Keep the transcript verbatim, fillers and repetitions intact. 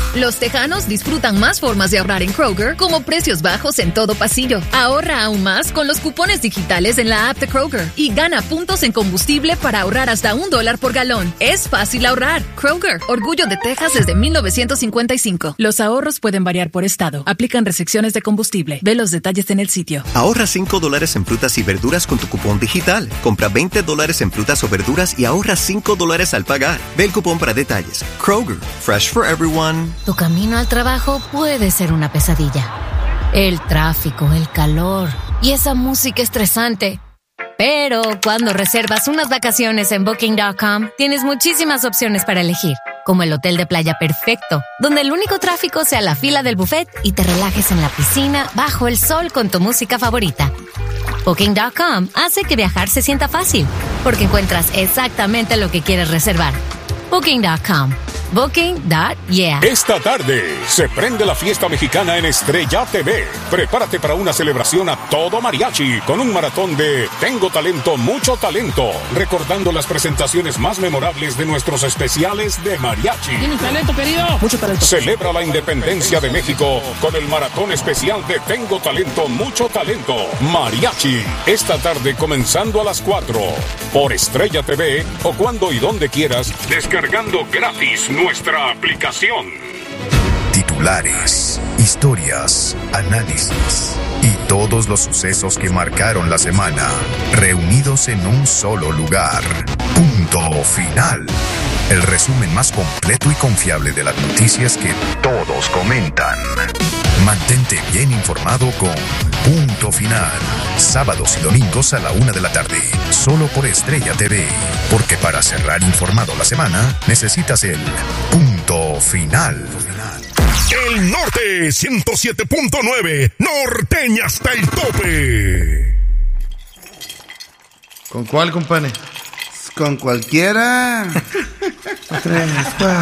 Los tejanos disfrutan más formas de ahorrar en Kroger, como precios bajos en todo pasillo. Ahorra aún más con los cupones digitales en la app de Kroger y gana puntos en combustible para ahorrar hasta un dólar por galón. Es fácil ahorrar. Kroger, orgullo de Texas desde mil novecientos cincuenta y cinco. Los ahorros pueden variar por estado. Aplican restricciones de combustible. Ve los detalles en el sitio. Ahorra cinco dólares en frutas y verduras con tu cupón digital. Compra veinte dólares en frutas o verduras y ahorra cinco dólares al pagar. Ve el cupón para detalles. Kroger, fresh for everyone. Tu camino al trabajo puede ser una pesadilla. El tráfico, el calor y esa música estresante. Pero cuando reservas unas vacaciones en Booking punto com, tienes muchísimas opciones para elegir, como el hotel de playa perfecto, donde el único tráfico sea la fila del buffet y te relajes en la piscina bajo el sol con tu música favorita. Booking punto com hace que viajar se sienta fácil, porque encuentras exactamente lo que quieres reservar. Booking punto com. Booking punto yeah. Esta tarde se prende la fiesta mexicana en Estrella T V. Prepárate para una celebración a todo mariachi con un maratón de Tengo Talento, Mucho Talento, recordando las presentaciones más memorables de nuestros especiales de mariachi. ¿Tienes talento, querido? Mucho talento. Celebra la independencia de México con el maratón especial de Tengo Talento, Mucho Talento, Mariachi. Esta tarde comenzando a las cuatro por Estrella T V o cuando y donde quieras, descargando gratis nuestra aplicación. Titulares, historias, análisis y todos los sucesos que marcaron la semana, reunidos en un solo lugar. Punto Final. El resumen más completo y confiable de las noticias que todos comentan. Mantente bien informado con Punto Final. Sábados y domingos a la una de la tarde. Solo por Estrella T V. Porque para cerrar informado la semana, necesitas el Punto Final. El Norte ciento siete punto nueve. Norteña hasta el tope. ¿Con cuál, compadre? Con cualquiera.